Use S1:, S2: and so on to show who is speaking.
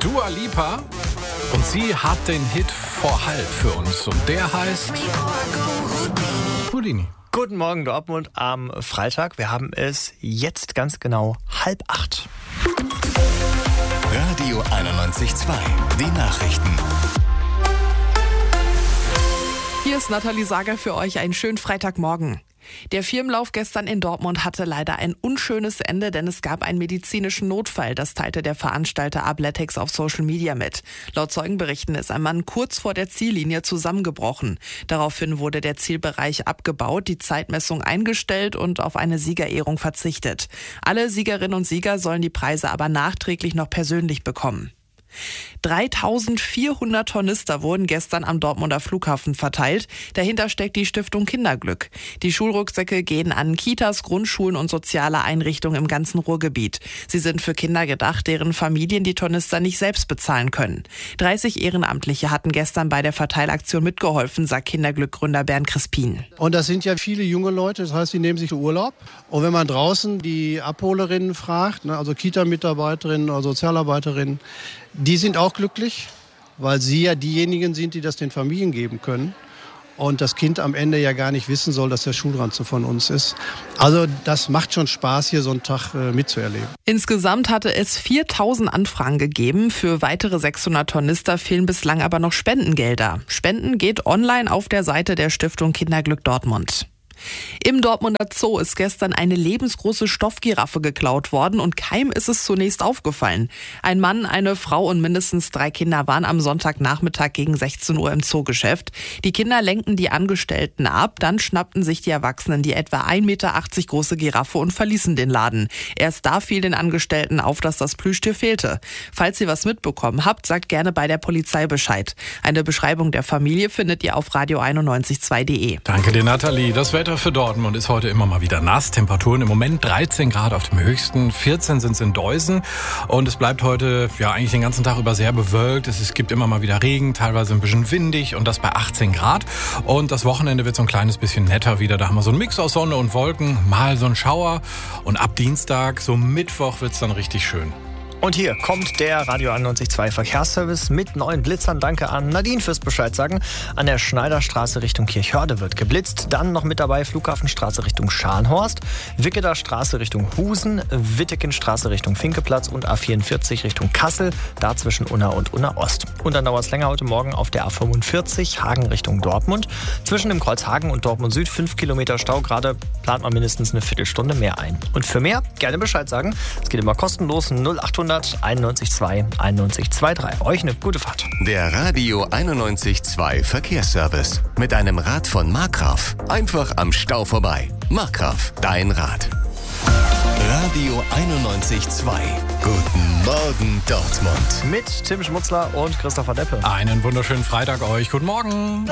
S1: Dua Lipa. Und sie hat den Hit Vor Halt für uns. Und der heißt Houdini.
S2: Guten Morgen, Dortmund, am Freitag. Wir haben es jetzt ganz genau 7:30.
S3: Radio 91.2, die Nachrichten.
S4: Hier ist Nathalie Sager für euch. Einen schönen Freitagmorgen. Der Firmenlauf gestern in Dortmund hatte leider ein unschönes Ende, denn es gab einen medizinischen Notfall. Das teilte der Veranstalter Abletics auf Social Media mit. Laut Zeugenberichten ist ein Mann kurz vor der Ziellinie zusammengebrochen. Daraufhin wurde der Zielbereich abgebaut, die Zeitmessung eingestellt und auf eine Siegerehrung verzichtet. Alle Siegerinnen und Sieger sollen die Preise aber nachträglich noch persönlich bekommen. 3.400 Tornister wurden gestern am Dortmunder Flughafen verteilt. Dahinter steckt die Stiftung Kinderglück. Die Schulrucksäcke gehen an Kitas, Grundschulen und soziale Einrichtungen im ganzen Ruhrgebiet. Sie sind für Kinder gedacht, deren Familien die Tornister nicht selbst bezahlen können. 30 Ehrenamtliche hatten gestern bei der Verteilaktion mitgeholfen, sagt Kinderglück-Gründer Bernd Crispin.
S5: Und das sind ja viele junge Leute, das heißt, die nehmen sich Urlaub. Und wenn man draußen die Abholerinnen fragt, also Kita-Mitarbeiterinnen oder Sozialarbeiterinnen, die sind auch glücklich, weil sie ja diejenigen sind, die das den Familien geben können. Und das Kind am Ende ja gar nicht wissen soll, dass der Schulranzen von uns ist. Also das macht schon Spaß, hier so einen Tag mitzuerleben.
S4: Insgesamt hatte es 4.000 Anfragen gegeben. Für weitere 600 Tornister fehlen bislang aber noch Spendengelder. Spenden geht online auf der Seite der Stiftung Kinderglück Dortmund. Im Dortmunder Zoo ist gestern eine lebensgroße Stoffgiraffe geklaut worden und keinem ist es zunächst aufgefallen. Ein Mann, eine Frau und mindestens 3 Kinder waren am Sonntagnachmittag gegen 16 Uhr im Zoogeschäft. Die Kinder lenkten die Angestellten ab, dann schnappten sich die Erwachsenen die etwa 1,80 Meter große Giraffe und verließen den Laden. Erst da fiel den Angestellten auf, dass das Plüschtier fehlte. Falls ihr was mitbekommen habt, sagt gerne bei der Polizei Bescheid. Eine Beschreibung der Familie findet ihr auf radio912.de.
S1: Danke dir, Nathalie. Das Wetter für Dortmund ist heute immer mal wieder nass. Temperaturen im Moment 13 Grad auf dem höchsten, 14 sind es in Deusen. Und es bleibt heute eigentlich den ganzen Tag über sehr bewölkt. Es gibt immer mal wieder Regen, teilweise ein bisschen windig und das bei 18 Grad. Und das Wochenende wird so ein kleines bisschen netter wieder. Da haben wir so einen Mix aus Sonne und Wolken, mal so ein Schauer. Und ab Dienstag, so Mittwoch, wird es dann richtig schön.
S2: Und hier kommt der Radio 91.2 Verkehrsservice mit neuen Blitzern. Danke an Nadine fürs Bescheid sagen. An der Schneiderstraße Richtung Kirchhörde wird geblitzt. Dann noch mit dabei Flughafenstraße Richtung Scharnhorst, Wicketer Straße Richtung Husen, Wittekenstraße Richtung Finkeplatz und A44 Richtung Kassel, da zwischen Unna und Unna Ost. Und dann dauert es länger heute Morgen auf der A45 Hagen Richtung Dortmund. Zwischen dem Kreuz Hagen und Dortmund Süd 5 Kilometer Stau. Gerade plant man mindestens eine Viertelstunde mehr ein. Und für mehr gerne Bescheid sagen. Es geht immer kostenlos 0800 91.2 9123. Euch eine gute Fahrt.
S3: Der Radio 91.2 Verkehrsservice. Mit einem Rad von Markgraf. Einfach am Stau vorbei. Markgraf, dein Rad. Radio 91.2. Guten Morgen, Dortmund.
S2: Mit Tim Schmutzler und Christopher Deppe.
S1: Einen wunderschönen Freitag euch. Guten Morgen.